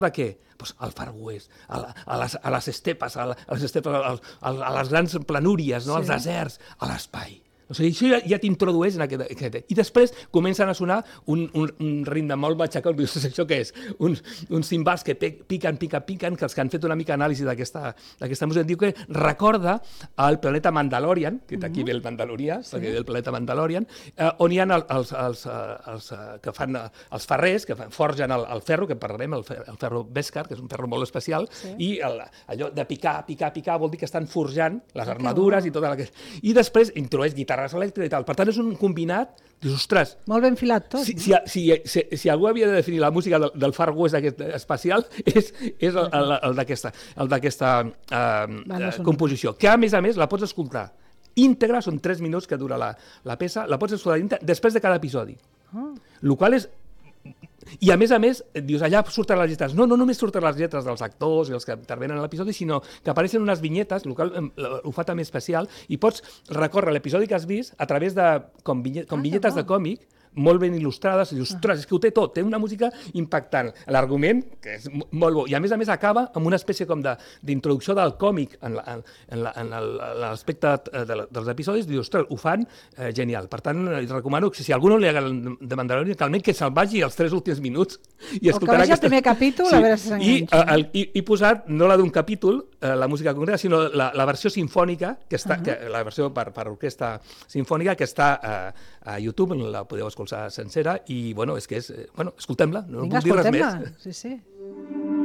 de què? Pues al Far West, a les estepes, a les grans planúries, no? Als deserts, a l'espai. O sigui, això ja t'introdueix en aquest... I després comencen a sonar un ritme molt matxacó, dius, això què és? Uns cimbals que piquen, que els que han fet una mica anàlisi d'aquesta música diu que recorda el planeta Mandalorian, que d'aquí ve el Mandalorià, perquè ve el planeta Mandalorian, on hi ha que fan els ferrers, que forgen el ferro, que parlarem, el ferro Beskar, que és un ferro molt especial, i allò de picar vol dir que estan forjant les armadures i tota la... I després introdueix guitarres elèctriques i tal. Per tant, és un combinat, dius, ostres... Molt ben filat tot. Si algú havia de definir la música del Far West aquest espacial, és el d'aquesta composició, que a més la pots escoltar íntegra, són 3 minuts que dura la peça, la pots escoltar íntegra després de cada episodi. El qual és... I a més, dius, allà surten les lletres. No només surten les lletres dels actors i els que intervenen a l'episodi, sinó que apareixen unes vinyetes, el qual ho fa també especial, i pots recórrer l'episodi que has vist a través de com vinyetes de còmic, molt ben il·lustrades, i dius, ostres, és que ho té tot, té una música impactant. L'argument, que és molt bo, i a més acaba amb una espècie com d'introducció del còmic en l'aspecte dels episodis, dius, ostres, ho fan genial. Per tant, recomano que si a algú no li agrada de Mandalorian, que almenys que se'l vagi els 3 últims minuts i escoltarà... O que vagi al primer capítol, a veure si s'enganxa. I he posat, no la d'un capítol, la música concreta, sinó la versió sinfònica, la versió per orquestra sinfònica, que està a YouTube, la podeu escoltar sencera, i, bueno, és que és... Bueno, escoltem-la, no puc dir res més. Vinga, escoltem-la, sí.